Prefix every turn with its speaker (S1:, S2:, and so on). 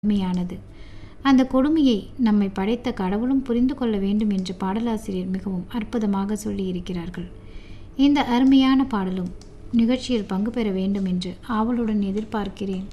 S1: கொடுமையானது. அந்த கொடுமையை நம்மை படைத்த கடவுளும் புரிந்து கொள்ள வேண்டும் என்று பாடலாசிரியர் மிகவும் அற்புதமாக சொல்லியிருக்கிறார்கள். இந்த அருமையான பாடலும் நிகழ்ச்சியில் பங்கு பெற வேண்டும் என்று ஆவலுடன் எதிர்பார்க்கிறேன்.